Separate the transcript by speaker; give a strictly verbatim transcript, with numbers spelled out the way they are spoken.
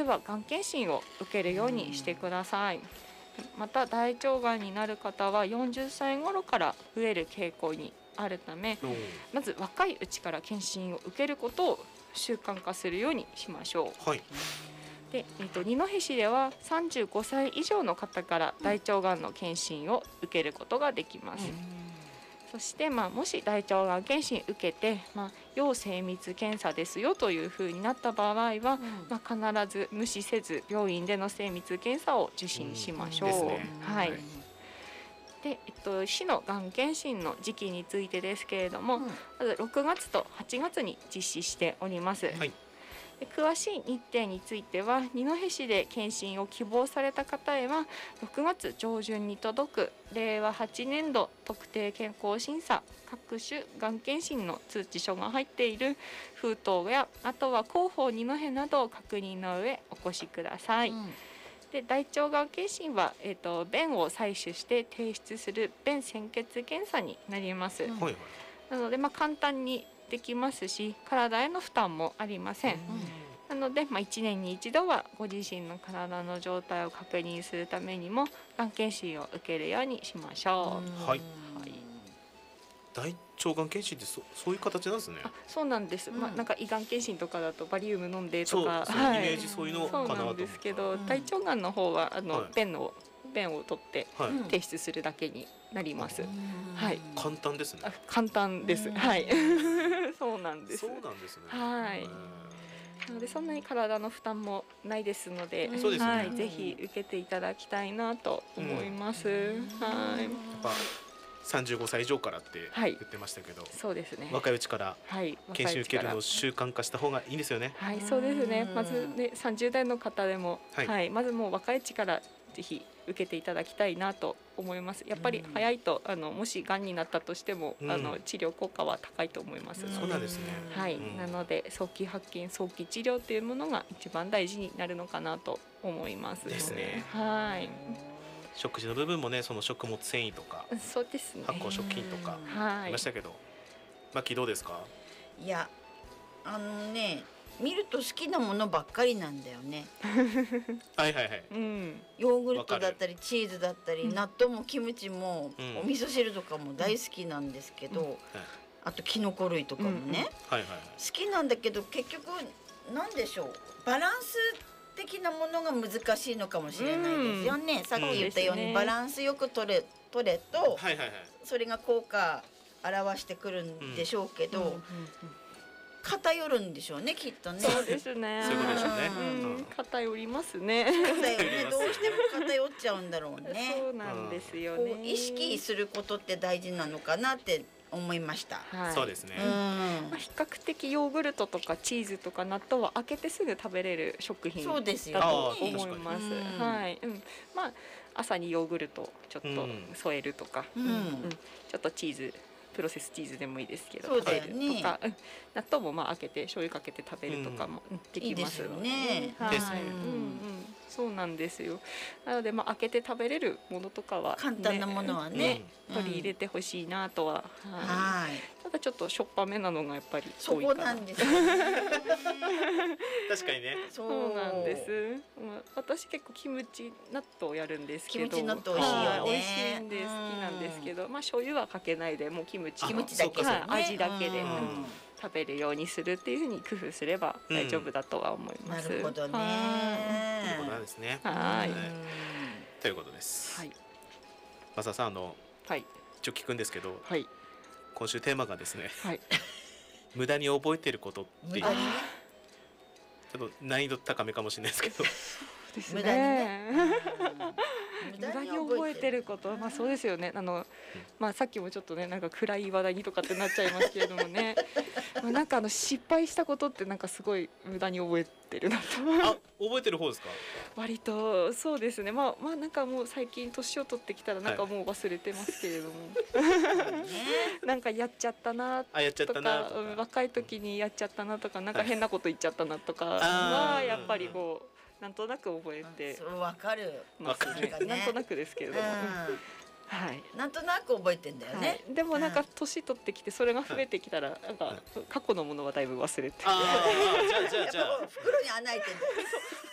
Speaker 1: はがん検診を受けるようにしてください。また大腸がんになる方はよんじゅっさい頃から増える傾向にあるため、まず若いうちから検診を受けることを習慣化するようにしましょう。
Speaker 2: はい。
Speaker 1: で、えっと、二戸市ではさんじゅうごさい以上の方から大腸がんの検診を受けることができます。そして、まあ、もし大腸がん検診受けて、まあ、要精密検査ですよというふうになった場合は、うん、まあ、必ず無視せず病院での精密検査を受診しましょう。うんね、はい。で、えっと、市のがん検診の時期についてですけれども、うん、まずろくがつとはちがつに実施しております。はい。で、詳しい日程については二戸市で検診を希望された方へはろくがつ上旬に届くれいわはちねんど特定健康審査各種がん検診の通知書が入っている封筒や、あとは広報二戸などを確認の上お越しください。うん、で、大腸がん検診は、えーと、便を採取して提出する便潜血検査になります。うん、なので、まあ、簡単にできますし、体への負担もありません。うん、なので、まあ、いちねんに一度はご自身の体の状態を確認するためにもがん検診を受けるようにしましょう。はい、はい、
Speaker 2: 大腸がん検診って そ, そういう形なんですね。
Speaker 1: あ、そうなんです、うん、まあ、なんか胃がん検診とかだとバリウム飲んでとか、
Speaker 2: そう、はい、イメージそういうのかなと思った。
Speaker 1: そうなんですけど、うん、大腸がんの方はあの、はい、便の便を取って提出するだけになります。はい、
Speaker 2: 簡単ですね。
Speaker 1: あ、簡単です。はいそうなんです。
Speaker 2: そうなんですね。
Speaker 1: はい。なのでそんなに体の負担もないですので、
Speaker 2: そうですね、
Speaker 1: はい、ぜひ受けていただきたいなと思います。うん、はい。やっ
Speaker 2: ぱさんじゅうごさい以上からって言ってましたけど、はい、
Speaker 1: そうですね。
Speaker 2: 若いうちから検診受けるのを習慣化した方がいいんですよね。
Speaker 1: はい、そうですね。まずね、さんじゅうだいの方でも、はい、はい、まずもう若いうちからぜひ受けていただきたいなと思います。やっぱり早いと、あのもしがんになったとしても、うん、あの治療効果は高いと思いますので、
Speaker 2: そうなんですね。
Speaker 1: はい、うん、なので早期発見、早期治療というものが一番大事になるのかなと思います。
Speaker 2: ですね。
Speaker 1: はい。
Speaker 2: 食事の部分もね、その食物繊維とか、
Speaker 1: そうですね、
Speaker 2: 発酵食品とかありましたけど、マッキーどうですか？
Speaker 3: いや、あのね、見ると好きなものばっかりなんだよね
Speaker 2: はいはいはい、
Speaker 3: うん、ヨーグルトだったりチーズだったり、うん、納豆もキムチも、うん、お味噌汁とかも大好きなんですけど、うん、あとキノコ類とかもね、好きなんだけど結局なんでしょう、バランス的なものが難しいのかもしれないですよね、うん、さっき言ったように、うん、バランスよく取れ取れと、はいはいはい、それが効果表してくるんでしょうけど、うんうんうんうん、偏るんでしょうね、きっとね。
Speaker 1: そうですね。
Speaker 2: そういうことでしょうね。
Speaker 1: うん、偏りますね。
Speaker 3: 偏るね、どうしても偏っちゃうんだろうね。
Speaker 1: そうなんですよね。
Speaker 3: こう意識することって大事なのかなって思いました。
Speaker 1: はい、
Speaker 2: そうですね。うん、
Speaker 1: まあ、比較的ヨーグルトとかチーズとか納豆は開けてすぐ食べれる食品だと思います。はい、うん、まあ朝にヨーグルトちょっと添えるとか、うんうん、ちょっとチーズ。プロセスチーズでもいいですけど、
Speaker 3: そうだよね、
Speaker 1: とか、うん、納豆もまあ開けて醤油かけて食べるとかも、うん、できますよね。
Speaker 3: はい、ですね。
Speaker 1: うんうん、そうなんですよ。なのでまあ開けて食べれるものとかは、ね、
Speaker 3: 簡単なものはね、
Speaker 1: ね、取り入れてほしいなとは、うん、はい。ただちょっとしょっぱめなのがやっぱり多いかな。
Speaker 3: そこなんですよ
Speaker 2: 確かにね。
Speaker 1: そうなんです。まあ、私結構キムチ納豆やるんですけど、
Speaker 3: キムチ納豆美味しいよね。
Speaker 1: 美味しいんで好きなんですけど、まあ醤油はかけないでもうキムチの
Speaker 3: キムチだけ、
Speaker 1: はい、味だけで、うん、食べるようにするっていうふうに工夫すれば大丈夫だとは思います。
Speaker 3: うん、なるほどね。
Speaker 2: ということなんですね。
Speaker 1: はい。
Speaker 2: ということです。はい。マサさん、あの、
Speaker 1: はい、
Speaker 2: 一応聞くんですけど、
Speaker 1: はい、
Speaker 2: 今週テーマがですね、
Speaker 1: はい、
Speaker 2: 無駄に覚えてることっていう、ちょっと難易度高めかもしれないですけど。
Speaker 1: ですね、無駄にね無駄に覚えてること、まあそうですよね。あの、うん、まあさっきもちょっとね、なんか暗い話題にとかってなっちゃいますけれどもねまあなんかあの失敗したことってなんかすごい無駄に覚えてるなと
Speaker 2: あ、覚えてる方ですか？
Speaker 1: 割とそうですね。まあまあなんかもう最近年を取ってきたらなんかもう忘れてますけれども、はい、なんかやっちゃったなとか、
Speaker 2: やっちゃったなとか、
Speaker 1: 若い時にやっちゃったなとか、なんか変なこと言っちゃったなとかはやっぱりこうなんとなく覚えて、
Speaker 3: それ分かる、
Speaker 1: まあね、なんとなくですけれども、うん、はい、
Speaker 3: なんとなく覚えてんだよね、
Speaker 1: はい、でもなんか年取ってきてそれが増えてきたら、なんか過去のものはだいぶ忘れて、
Speaker 2: ああ、じゃあじゃあじゃあ
Speaker 3: 袋に穴開いてんだよ